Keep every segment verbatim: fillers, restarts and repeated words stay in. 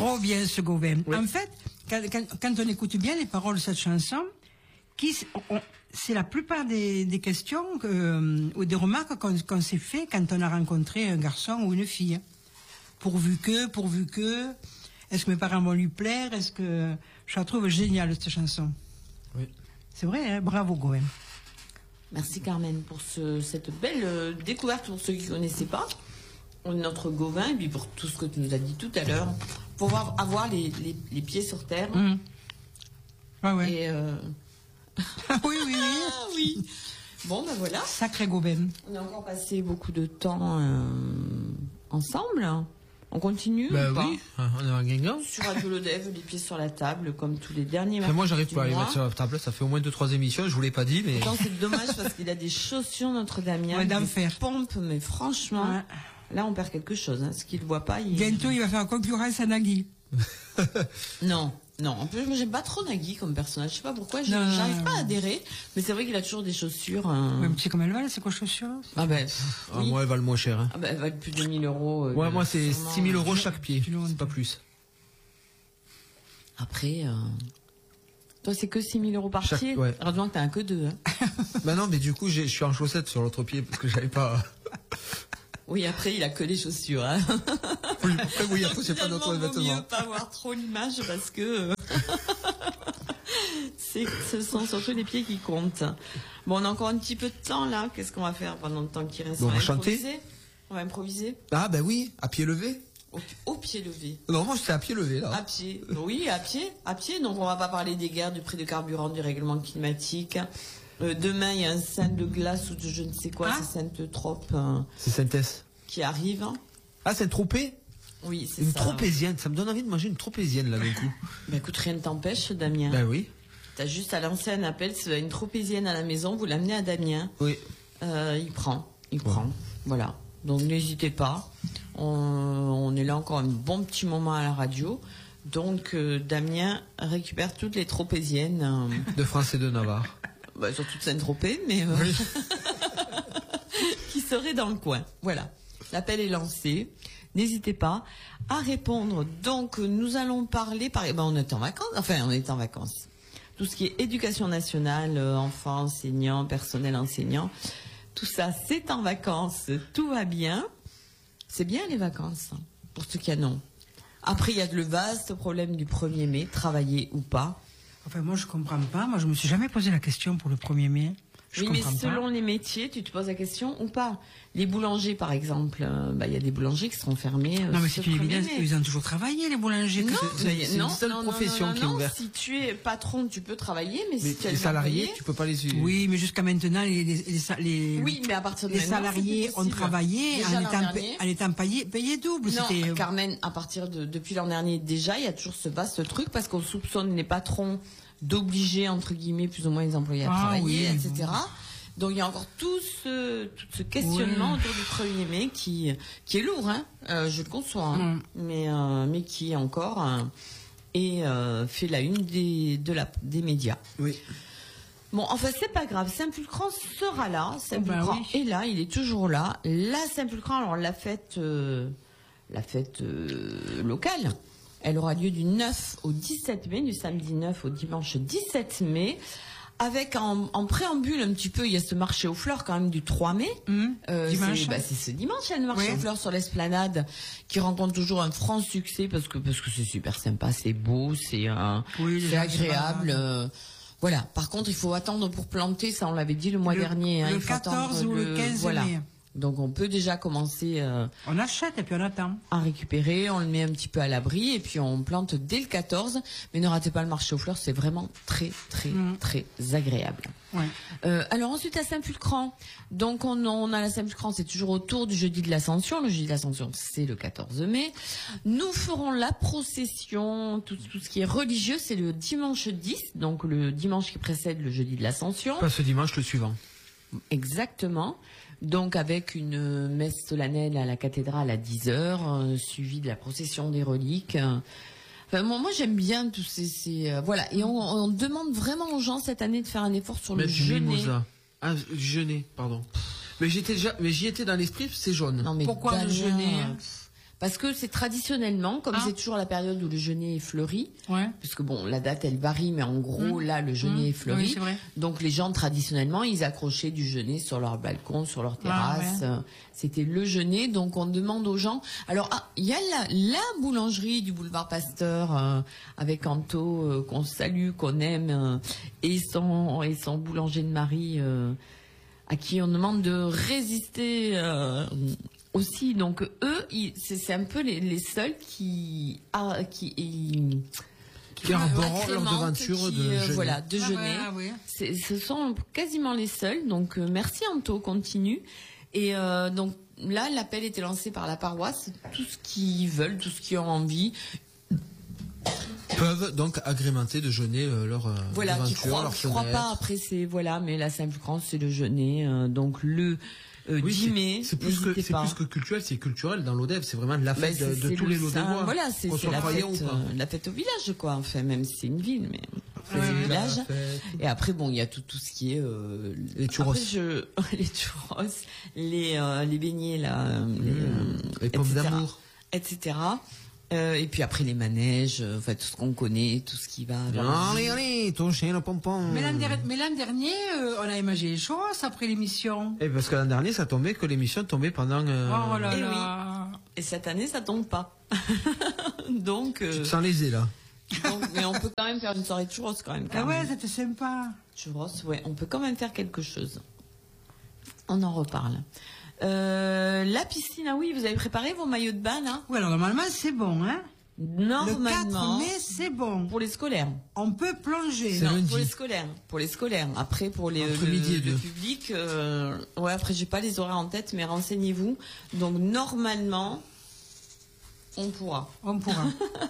trop bien ce Gauvin. Oui. En fait, quand, quand, quand on écoute bien les paroles de cette chanson, qui, on, c'est la plupart des, des questions que, euh, ou des remarques qu'on, qu'on s'est fait quand on a rencontré un garçon ou une fille. Pourvu que, pourvu que, est-ce que mes parents vont lui plaire, est-ce que, je la trouve géniale cette chanson. Oui. C'est vrai, hein, bravo Gauvin. Merci Carmen pour ce, cette belle euh, découverte pour ceux qui ne connaissaient pas notre Gauvin et puis pour tout ce que tu nous as dit tout à l'heure, pour voir, avoir les, les, les pieds sur terre. Mmh. Ah ouais. Et euh... oui, oui, oui. Ah, oui. Bon, ben voilà. Sacré Gauvin. On a encore passé beaucoup de temps euh, ensemble. On continue Bah ou pas oui, on est un guingamp. Sur Radio Lodève, les pieds sur la table, comme tous les derniers Enfin, moi, j'arrive du pas à les mois. mettre sur la table. Ça fait au moins deux, trois émissions. Je vous l'ai pas dit, mais. Pourtant, c'est dommage parce qu'il a des chaussures, notre Damien. Ouais, des d'enfer. pompes, mais franchement, Ouais. là, on perd quelque chose. Hein. Ce qu'il ne voit pas, il... Bientôt, il va faire concurrence à Nagui. Non, non. En plus, moi, j'aime pas trop Nagui comme personnage. Je sais pas pourquoi. je- Non, J'arrive non, pas non. à adhérer. Mais c'est vrai qu'il a toujours des chaussures. hein. Ouais, mais tu sais comment elle va, c'est quoi chaussures? Ah ben, pff, Ah, oui. moi, elle va le moins cher. Hein. Ah ben, elle valent plus de mille euros. euh, Ouais, moi, c'est sûrement. six mille euros chaque pied. Tu l'as- C'est pas plus. Après, euh... toi, c'est que six mille euros par Chaque- pied. ouais. Heureusement que t'as un que deux. Hein. Bah non, mais du coup, j'ai- je suis en chaussettes sur l'autre pied parce que j'avais pas. Oui, après, il a que les chaussures. Hein. Oui, après, oui, après, j'ai pas d'autres Finalement, vaut mieux vêtements. pas avoir trop l'image parce que euh, c'est, ce sont surtout les pieds qui comptent. Bon, on a encore un petit peu de temps là. Qu'est-ce qu'on va faire pendant le temps qui reste? Bon, on va improviser. chanter. On va improviser Ah, bah oui, à pied levé. au, au pied levé. Non, moi, j'étais à pied levé, là. À pied. Oui, à pied. À pied. Donc, on va pas parler des guerres, du prix de carburant, du règlement climatique. Euh, demain, il y a un saint de glace ou de je ne sais quoi, Ah. c'est Sainte-Trope euh, C'est Sainte-Esse. qui arrive. Ah, c'est une tropée? Oui, c'est Une ça. tropézienne. Ça me donne envie de manger une tropézienne, là, d'un coup. Bah, écoute, rien ne t'empêche, Damien. Bah oui. T'as juste à lancer un appel, si vous avez une tropézienne à la maison, vous l'amenez à Damien. Oui. Euh, il prend, il prend. Voilà. Donc n'hésitez pas. On, on est là encore un bon petit moment à la radio. Donc euh, Damien récupère toutes les tropéziennes. euh, De France et de Navarre. bah, surtout de Saint-Tropez, mais euh, Oui. qui seraient dans le coin. Voilà. L'appel est lancé. N'hésitez pas à répondre. Donc nous allons parler. Par... Ben, on est en vacances. Enfin, on est en vacances. Tout ce qui est éducation nationale, euh, enfants, enseignants, personnel enseignant, tout ça, c'est en vacances, tout va bien. C'est bien les vacances, hein, pour ceux qui en ont. Après, il y a le vaste problème du premier mai, travailler ou pas. Enfin, moi, je comprends pas. Moi, je me suis jamais posé la question pour le premier mai. Je Oui, mais comprends selon pas. les métiers, tu te poses la question ou pas. Les boulangers, par exemple, euh, bah, il y a des boulangers qui seront fermés. euh, Non, mais ce c'est une premier évidence. mai. Ils ont toujours travaillé, les boulangers. Non, que- mais- c'est une non, seule non, non, profession non, qui est non, ouverte. Si tu es patron, tu peux travailler, mais, Mais si tu as les des salariés, employés- tu peux pas les suivre. Oui, mais jusqu'à maintenant, les, les, les, sa- les- Oui, mais à partir de les maintenant, salariés c'était ont possible. travaillé Déjà en l'an étant, dernier. en étant payés, payés double. Non, C'était, euh, Carmen, à partir de depuis l'an dernier, déjà, il y a toujours ce vaste truc parce qu'on soupçonne les patrons d'obliger entre guillemets plus ou moins les employés à Ah, travailler, oui, et cetera. Donc il y a encore tout ce tout ce questionnement Ouais. autour du premier mai qui qui est lourd, hein. Euh, je le conçois, hein. Mm. mais euh, mais qui encore euh, est euh, fait la une des de la des médias. Oui. Bon, enfin, c'est pas grave. Saint-Pulcran sera là. Saint-Pulcran Oh, bah oui. est là. Il est toujours là. La Saint-Pulcran, alors la fête, euh, la fête euh, locale, elle aura lieu du neuf au dix-sept mai, du samedi neuf au dimanche dix-sept mai. Avec en, en préambule un petit peu, il y a ce marché aux fleurs quand même du trois mai. hum, Euh, dimanche. c'est, bah, c'est ce dimanche, il y a le marché Oui. aux fleurs sur l'esplanade qui rencontre toujours un franc succès parce que parce que c'est super sympa, c'est beau, c'est euh, Oui, les c'est gens se agréable. baladent. euh, voilà. Par contre, il faut attendre pour planter. Ça, on l'avait dit le mois Le- dernier. hein, le il faut quatorze attendre ou le quinze voilà. mai. Donc, on peut déjà commencer euh, On achète et puis on attend. à récupérer. On le met un petit peu à l'abri et puis on plante dès le quatorze. Mais ne ratez pas le marché aux fleurs. C'est vraiment très, très, Mm. très agréable. Ouais. Euh, alors ensuite à Saint-Pulcran, donc on, on a la Saint-Pulcran, c'est toujours autour du jeudi de l'Ascension. Le jeudi de l'Ascension, c'est le quatorze mai. Nous ferons la procession, tout, tout ce qui est religieux, c'est le dimanche dix, donc le dimanche qui précède le jeudi de l'Ascension. Pas ce dimanche, le suivant. Exactement. Donc avec une messe solennelle à la cathédrale à dix heures, euh, suivie de la procession des reliques. Enfin, moi, moi j'aime bien tous ces... ces euh, voilà. Et on, on demande vraiment aux gens cette année de faire un effort sur le Mettre du jeûner. mimosa. Ah, jeûner, pardon. Mais j'étais déjà, mais j'y étais dans l'esprit, c'est jaune. Non, mais Pourquoi le Damien, jeûner euh, Parce que c'est traditionnellement, comme Ah. c'est toujours la période où le genêt est fleuri, Ouais. puisque bon, la date elle varie, mais en gros, Mmh. là, le genêt Mmh. est fleuri. Oui, c'est vrai. Donc les gens, traditionnellement, ils accrochaient du genêt sur leur balcon, sur leur Ah, terrasse. ouais. Euh, C'était le genêt, donc on demande aux gens... Alors, ah, il y a la, la boulangerie du boulevard Pasteur, euh, avec Anto, euh, qu'on salue, qu'on aime, euh, et, son, et son boulanger de Marie, euh, à qui on demande de résister... euh, aussi, donc eux, ils- c'est c'est un peu les, les seuls qui, ah, qui, ils- Qui arborent leur agrémentent, devanture qui, de euh, genêt. voilà, de Ah, genêt. ouais, ah, oui. C'est- Ce sont quasiment les seuls. Donc euh, merci Anto, continue. Et euh, donc là, l'appel était lancé par la paroisse. Tout ce qu'ils veulent, tout ce qu'ils ont envie. Peuvent donc agrémenter de genêt euh, leur euh, Voilà, qui devanture, croient, leur qui croient fenêtre. pas. Après, c'est voilà, mais la Sainte-France, c'est le genêt. euh, donc le euh, Oui, dix c'est- mai, c'est plus que n'hésitez c'est pas. plus que culturel, c'est culturel dans l'Odève, c'est vraiment la Bah, fête de, c'est- de c'est tous le les Saint- Lodévois. Voilà, c'est qu'on c'est soit la fête, croyant ou pas. euh, la fête au village, quoi. Enfin, même si c'est une ville, mais c'est C'est le la village. fête. Et après, bon, il y a tout, tout ce qui est euh, Les churros. après, je, les churros, les euh, les beignets là, euh, les, Mmh. euh, Les pommes et cetera, d'amour. et cetera. Euh, et puis après les manèges, euh, enfin tout ce qu'on connaît, tout ce qui va. avec- Allez, allez, ton chien le pompon. Mais l'an der- mais l'an dernier, euh, on avait mangé les choses après l'émission. Et parce que l'an dernier, ça tombait que l'émission tombait pendant. euh, Oh là Eh là. Et cette année, ça tombe pas. donc, Tu euh, te sens lésé là. donc, mais on peut quand même faire une soirée de churros quand même. Ah quand ouais, même. c'était sympa. Churros, ouais, on peut quand même faire quelque chose. On en reparle. Euh, la piscine, ah oui, vous avez préparé vos maillots de bain là? Oui, alors normalement, c'est bon, hein. Le Normalement, quatre mai, c'est bon. pour les scolaires. On peut plonger. C'est Non, lundi. pour les scolaires. Pour les scolaires. Après, pour les, Entre le, midi et le deux. public, euh, ouais, après, j'ai pas les horaires en tête, mais renseignez-vous. Donc, normalement, on pourra. On pourra.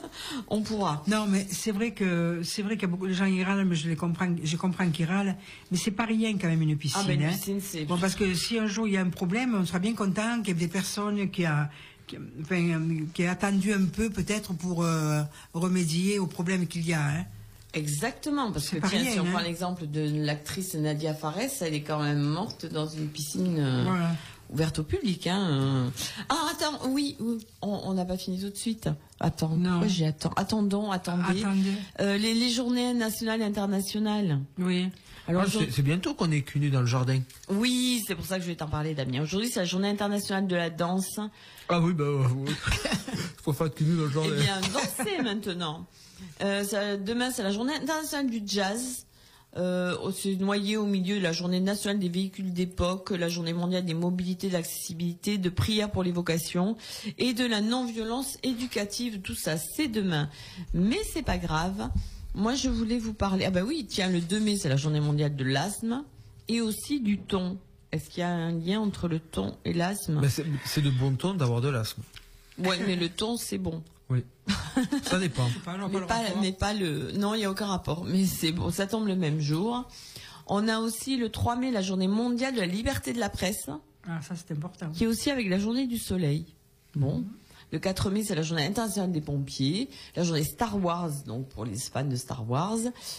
On pourra. Non, mais c'est vrai que c'est vrai qu'il y a beaucoup de gens qui râlent, mais je les comprends, je comprends qu'ils râlent. Mais c'est pas rien quand même une piscine. Ah, ben, une hein. piscine, c'est... Bon, parce que si un jour il y a un problème, on sera bien content qu'il y ait des personnes qui a, qui, enfin, euh, qui a attendu un peu peut-être pour euh, remédier aux problèmes qu'il y a. Hein. Exactement, parce que C'est pas tiens, rien, si on hein. prend l'exemple de l'actrice Nadia Fares, elle est quand même morte dans une piscine euh, Voilà. ouverte au public. Hein. euh. Ah, attends, oui, oui, on on n'a pas fini tout de suite. Attends, Non. pourquoi j'ai attends Attendons, attendez. Attendez. Euh, les, les journées nationales et internationales. Oui. Alors, Ah, c'est- c'est bientôt qu'on est cul nu dans le jardin. oui, c'est pour ça que je vais t'en parler, Damien. Aujourd'hui, c'est la journée internationale de la danse. Ah oui, bah oui. Faut faire cul nu dans le Eh jardin. bien, danser maintenant. Euh, ça- demain, c'est la journée internationale du jazz. Euh, c'est noyé au milieu de la journée nationale des véhicules d'époque, la journée mondiale des mobilités, d'accessibilité, de prière pour les vocations et de la non-violence éducative. Tout ça, c'est demain. Mais c'est pas grave. Moi, je voulais vous parler. Ah bah oui, tiens, le deux mai, c'est la journée mondiale de l'asthme et aussi du ton. Est-ce qu'il y a un lien entre le ton et l'asthme? Bah, c'est c'est de bon ton d'avoir de l'asthme. Ouais, mais le ton, c'est bon. Oui. Ça dépend. Pas, alors, Mais le pas, rapport. mais pas le. Non, il n'y a aucun rapport. Mais c'est bon, ça tombe le même jour. On a aussi le trois mai, la journée mondiale de la liberté de la presse, Ah, ça c'est important. qui est aussi avec la journée du soleil. Bon. Le quatre mai, c'est la journée internationale des pompiers, la journée Star Wars, donc pour les fans de Star Wars.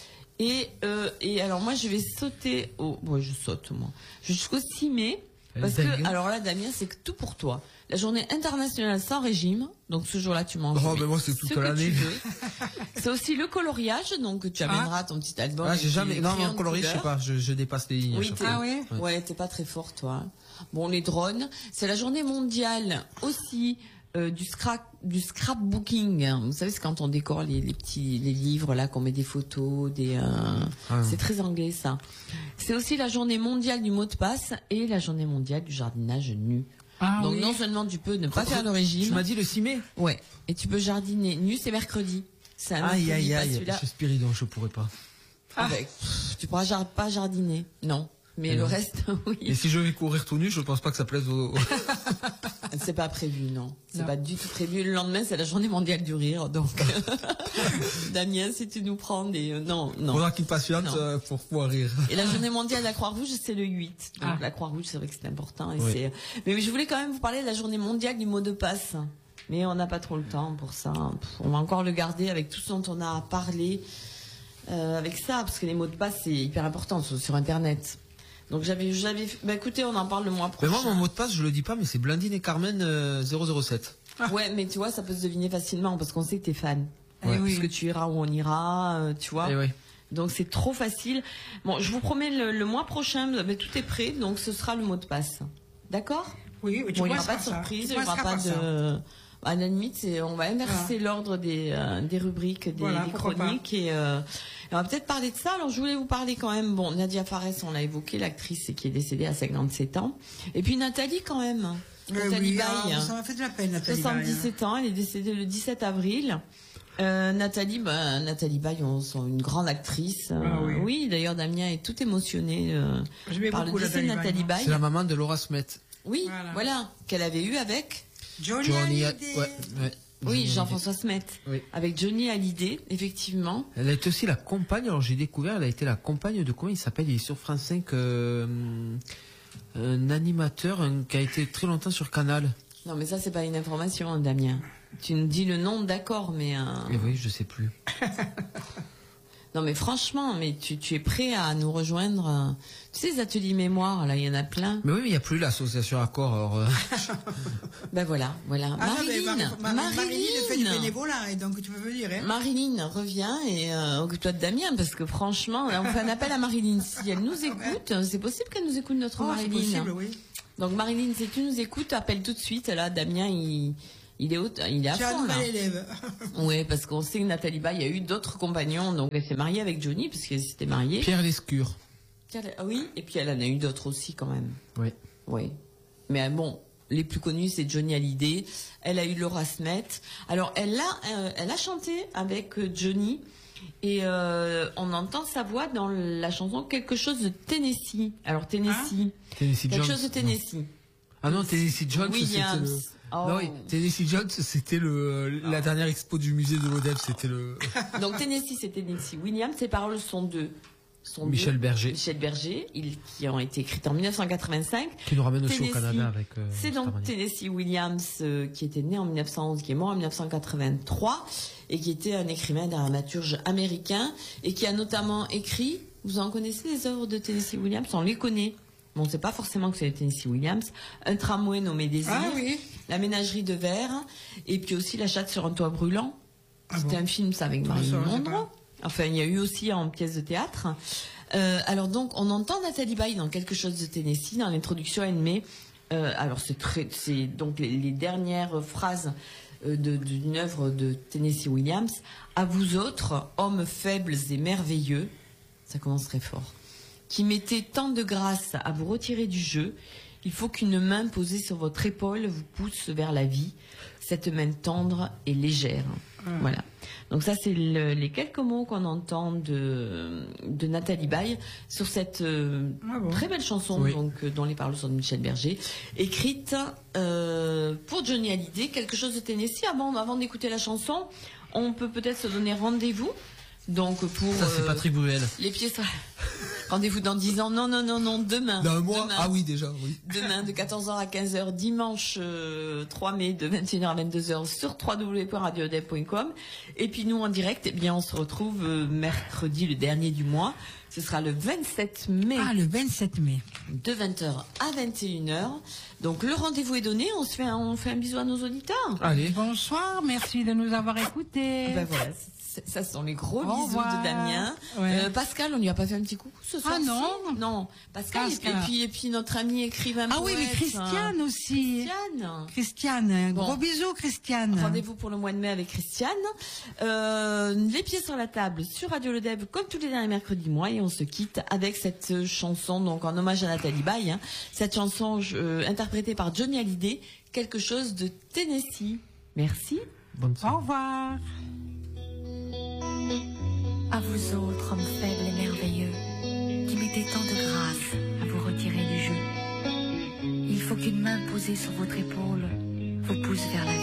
Et, euh, et alors moi, je vais sauter au. Bon, je saute, moi. Jusqu'au six mai. Elle Parce est que, dingue. alors là, Damien, c'est que tout pour toi. La journée internationale sans régime, donc ce jour-là, tu manges. Oh, mais ben moi, c'est ce toute que l'année. tu veux. C'est aussi le coloriage, donc tu amèneras ton petit album. Ah, avec j'ai jamais. des Non, crayons non, de colorier, je sais couleur. pas. Je, je dépasse les lignes. à Oui, chaque t'es, fois. Ah ouais. ouais, t'es pas très fort, toi. Bon, les drones, c'est la journée mondiale aussi euh, du scrap, du scrapbooking. Vous savez, c'est quand on décore les, les petits, les livres là, qu'on met des photos, des. Euh, Ah. C'est très anglais ça. C'est aussi la journée mondiale du mot de passe et la journée mondiale du jardinage nu. Ah, Donc oui. non seulement tu peux ne pas faire de Tu régime, m'as dit le six mai. ouais, et tu peux jardiner nu, c'est mercredi. C'est un Aïe, mercredi, aïe, pas aïe. celui-là. Je suis spiridon, je pourrais pas. Avec, pff, tu pourras jar- pas jardiner, non. Mais Et le non. reste, Et oui. si je vais courir tout nu, je pense pas que ça plaise aux. aux- C'est pas prévu, non. C'est Non. pas du tout prévu. Le lendemain, c'est la journée mondiale du rire, donc. Damien, si tu nous prends des, euh, non, non. Faudra qu'il patiente Non. euh, pour pouvoir rire. Et la journée mondiale de la Croix-Rouge, c'est le huit. Donc Ah. la Croix-Rouge, c'est vrai que c'est important. Et Oui. c'est... Mais je voulais quand même vous parler de la journée mondiale du mot de passe. Mais on n'a pas trop le temps pour ça. Pff, On va encore le garder avec tout ce dont on a parlé euh, avec ça, parce que les mots de passe, c'est hyper important sur, sur Internet. Donc j'avais, j'avais, bah écoutez, on en parle le mois Mais prochain. moi, mon mot de passe, je le dis pas, mais c'est Blandine et Carmen euh, zéro zéro sept. Ouais, mais tu vois, ça peut se deviner facilement parce qu'on sait que t'es fan. Eh Ouais. oui. Parce que tu iras où on ira, euh, tu vois. Eh oui. Donc c'est trop facile. Bon, je vous promets le, le mois prochain, mais tout est prêt, donc ce sera le mot de passe. D'accord? Oui, oui, tu Bon, il n'y aura commences pas de par ça. surprise, Tu il n'y aura commenceras pas par ça. de. À la limite, c'est- on va inverser l'ordre des, euh, des rubriques, des, Voilà, des pourquoi chroniques, et, euh, et on va peut-être parler de ça. Alors, je voulais vous parler quand même. Bon, Nadia Fares, on l'a évoqué, l'actrice qui est décédée à cinquante-sept ans, et puis Nathalie quand même. Euh, Nathalie oui, Baye, ah, ça m'a fait de la peine, Nathalie Baye. soixante-dix-sept ans, elle est décédée le dix-sept avril. Euh, Nathalie, ben, Nathalie Baye, on sent une grande actrice. Euh, Ah oui. oui, d'ailleurs, Damien est tout émotionné euh, J'aimais par le beaucoup décès de Nathalie Nathalie Baye. Baye. C'est la maman de Laura Smet. Oui, Voilà. voilà, qu'elle avait eu avec. Johnny, Johnny, Hallyday. ouais, ouais. Oui, Johnny Jean-François Smet. Oui. Avec Johnny Hallyday, effectivement. Elle a été aussi la compagne, alors j'ai découvert, elle a été la compagne de comment il s'appelle, il est sur France cinq, euh, un animateur un- qui a été très longtemps sur Canal. Non, mais ça, c'est pas une information, hein, Damien. Tu nous dis le nom, d'accord, mais... euh, Et oui, je sais plus. Non, mais franchement, mais tu, tu es prêt à nous rejoindre euh, Tu sais, les ateliers mémoire, là, il y en a plein. Mais oui, mais il n'y a plus l'association Accord. Alors, euh, Ben voilà, voilà. Ah, non, mais Marilyn, Mar- Mar- Marilyn fait du Marilyn. bénévolat, et donc tu peux venir. Hein. Marilyn revient et euh, occupe-toi de Damien, parce que franchement, là, on fait un appel à Marilyn. Si elle nous écoute, c'est possible qu'elle nous écoute, notre Oh, c'est Marilyn. possible, oui. Donc Marilyn, si tu nous écoutes, appelle tout de suite. Là, Damien, il, il est, au, il est à Tu as un fond, là. nouvel élève. Oui, parce qu'on sait que Nathalie Baye a eu d'autres compagnons. Donc elle s'est mariée avec Johnny, parce qu'elle s'était mariée. Pierre Lescure. Ah oui, et puis elle en a eu d'autres aussi quand même. Oui. Oui. Mais euh, bon, les plus connus, c'est Johnny Hallyday. Elle a eu Laura Smet. Alors elle a, euh, elle a chanté avec euh, Johnny. Et euh, on entend sa voix dans la chanson Quelque chose de Tennessee. Alors Tennessee. Tennessee Quelque Jones. chose de Tennessee. Ah non, Tennessee Jones, c'était Williams. le... Oh. Non, oui, Tennessee Jones, c'était le la dernière expo du musée de l'O D E F, c'était le Donc Tennessee, c'est Tennessee Williams. Ses paroles sont de sont Michel de Berger, Michel Berger, ils, qui ont été écrites en mille neuf cent quatre-vingt-cinq. qui nous ramène aussi au Tennessee, Canada avec. Euh, C'est donc Starmania. Tennessee Williams euh, qui était né en mille neuf cent onze, qui est mort en mille neuf cent quatre-vingt-trois et qui était un écrivain dramaturge américain et qui a notamment écrit, vous en connaissez les œuvres de Tennessee Williams? On les connaît. Bon, on ne sait pas forcément que c'est Tennessee Williams. Un tramway nommé Désir, Ah oui. La ménagerie de verre et puis aussi La chatte sur un toit brûlant. Ah C'était bon un film, ça, avec Ça, Marilyn je sais Monroe. pas. Enfin, il y a eu aussi en pièce de théâtre. Euh, alors donc, on entend Nathalie Baye dans Quelque chose de Tennessee. Dans l'introduction, elle met... Euh, alors, c'est très, c'est donc les, les dernières phrases euh, de- d'une œuvre de Tennessee Williams. À vous autres, hommes faibles et merveilleux, ça commence très fort, qui mettez tant de grâce à vous retirer du jeu, il faut qu'une main posée sur votre épaule vous pousse vers la vie, cette main tendre et légère. Voilà. Donc ça, c'est le- les quelques mots qu'on entend de, de Nathalie Baye sur cette euh, Ah bon. très belle chanson, Oui. donc, euh, dont les paroles sont de Michel Berger, écrite euh, pour Johnny Hallyday, Quelque chose de Tennessee. Avant, avant d'écouter la chanson, on peut peut-être se donner rendez-vous. Donc pour Ça, c'est euh, Patrick Bruel. les pieds sur... Rendez-vous dans dix ans. Non, non, non, non, demain. Dans un mois. Demain. Ah oui, déjà, oui. Demain, de quatorze heures à quinze heures, dimanche euh, trois mai, de vingt et une heures à vingt-deux heures sur w w w point radio dev point com. Et puis nous, en direct, eh bien, on se retrouve euh, mercredi, le dernier du mois. Ce sera le vingt-sept mai, Ah, le vingt-sept mai. de vingt heures à vingt et une heures. Donc le rendez-vous est donné. On se fait un, on fait un bisou à nos auditeurs. Allez. Bonsoir, merci de nous avoir écoutés. Ben voilà, c'est- ça ce sont les gros Au bisous revoir. de Damien. Ouais. Euh, Pascal, on lui a pas fait un petit coucou ce soir? Ah non. si Non. Pascal, Pascal. Et, puis, et puis notre ami écrivain Ah oui, mais poète, Christiane hein. aussi. Christiane. Christiane, un Bon. gros bisou, Christiane. Rendez-vous pour le mois de mai avec Christiane. Euh, les pieds sur la table sur Radio Le Dev, comme tous les derniers mercredis mois, et on se quitte avec cette chanson, donc en hommage à Nathalie Baye. Hein. Cette chanson euh, interprétée par Johnny Hallyday, Quelque chose de Tennessee. Merci. Bonne soirée. Au revoir. À vous autres, hommes faibles et merveilleux, qui mettez tant de grâce à vous retirer du jeu. Il faut qu'une main posée sur votre épaule vous pousse vers la vie.